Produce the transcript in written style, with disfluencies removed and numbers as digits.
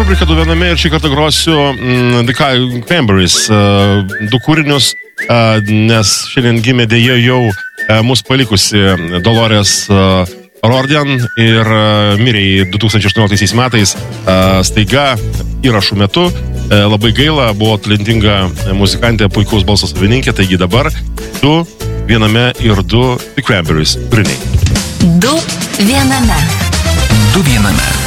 rubrika Du viename ir šį kartą grosiu The Cranberries, du kūrinius, nes šiandien gimė dėja jau mūsų palikusi Dolores O'Riordan ir mirė 2018 metais staiga įrašų metu. Labai gaila, buvo talentinga muzikantė, puikaus balso savininkė, taigi dabar Du viename ir du The Cranberries kūriniai. Du viename. Du viename.